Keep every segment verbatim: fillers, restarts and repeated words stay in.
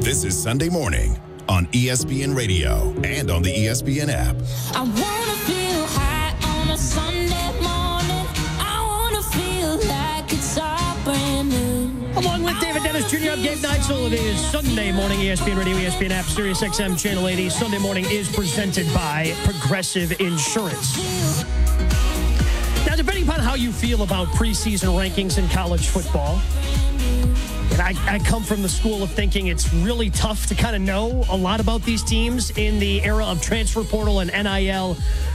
This is Sunday Morning on E S P N Radio and on the E S P N app. I wanna feel high on a Sunday morning. I wanna feel like it's all brand new. Along with David Dennis Junior, I'm Gabe Neitzel. It is Sunday Morning, E S P N Radio, E S P N app, Sirius X M Channel eighty. Sunday Morning is presented by Progressive Insurance. Now, depending upon how you feel about preseason rankings in college football, and I, I come from the school of thinking it's really tough to kind of know a lot about these teams in the era of transfer portal and N I L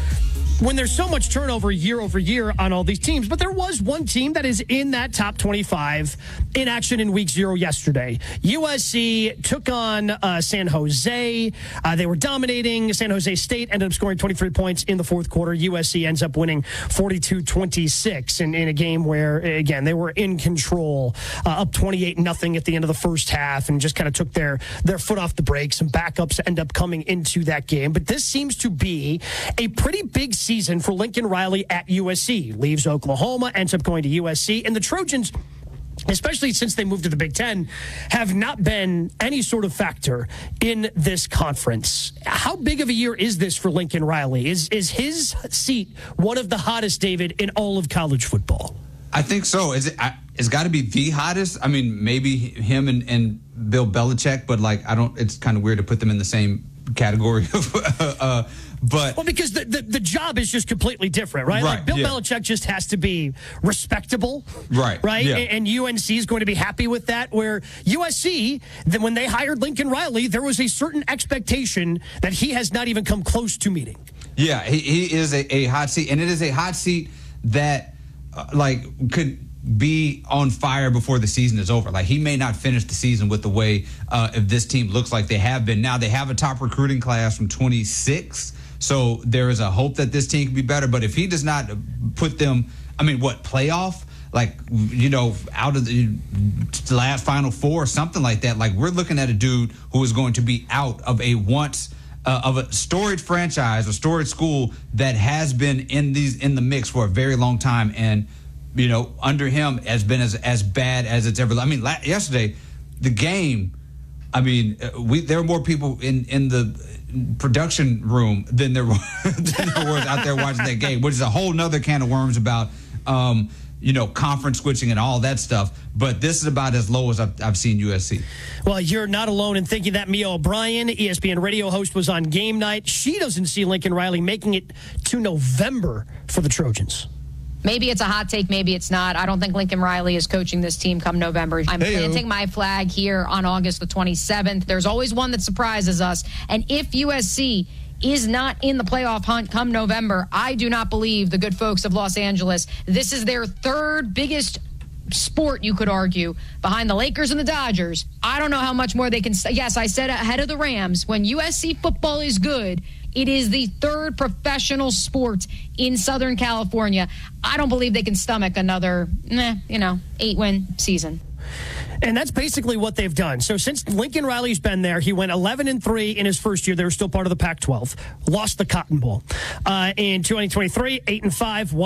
when there's so much turnover year over year on all these teams. But there was one team that is in that top twenty-five in action in week zero yesterday. U S C took on uh, San Jose. Uh, they were dominating. San Jose State ended up scoring twenty-three points in the fourth quarter. U S C ends up winning forty-two twenty-six in, in a game where, again, they were in control, uh, up twenty-eight nothing at the end of the first half, and just kind of took their, their foot off the brakes. Some backups end up coming into that game. But this seems to be a pretty big season for Lincoln Riley at U S C. Leaves Oklahoma, ends up going to U S C, and the Trojans, especially since they moved to the Big Ten, have not been any sort of factor in this conference. How big of a year is this for Lincoln Riley? Is is his seat one of the hottest, David, in all of college football? I think so. Is it? I, it's got to be the hottest. I mean, maybe him and, and Bill Belichick, but like I don't. It's kind of weird to put them in the same category of. uh, But well, because the, the, the job is just completely different, right? Right, like Bill yeah. Belichick just has to be respectable, right? Right, yeah. and, and U N C is going to be happy with that. Where U S C, then when they hired Lincoln Riley, there was a certain expectation that he has not even come close to meeting. Yeah, he, he is a, a hot seat, and it is a hot seat that, uh, like, could be on fire before the season is over. Like, he may not finish the season with the way uh, if this team looks like they have been. Now they have a top recruiting class from twenty-six. So there is a hope that this team can be better. But if he does not put them, I mean, what, playoff? Like, you know, out of the last Final Four or something like that. Like, we're looking at a dude who is going to be out of a once uh, of a storied franchise, a storied school that has been in these in the mix for a very long time. And, you know, under him has been as, as bad as it's ever. I mean, la- yesterday, the game, I mean, we there were more people in, in the production room than there, were, than there was out there watching that game, which is a whole nother can of worms about, um, you know, conference switching and all that stuff. But this is about as low as I've, I've seen U S C. Well, you're not alone in thinking that. Mia O'Brien, E S P N radio host, was on game night. She doesn't see Lincoln Riley making it to November for the Trojans. Maybe it's a hot take, maybe it's not. I don't think Lincoln Riley is coaching this team come November. I'm Hey-o. planting my flag here on August the twenty-seventh. There's always one that surprises us. And if U S C is not in the playoff hunt come November, I do not believe the good folks of Los Angeles. This is their third biggest sport, you could argue, behind the Lakers and the Dodgers. I don't know how much more they can. Yes, I said ahead of the Rams. When U S C football is good, it is the third professional sport in Southern California. I don't believe they can stomach another, eh, you know, eight-win season. And that's basically what they've done. So since Lincoln Riley's been there, he went eleven and three in his first year. They were still part of the Pac twelve. Lost the Cotton Bowl. Uh, in twenty twenty-three, eight and five,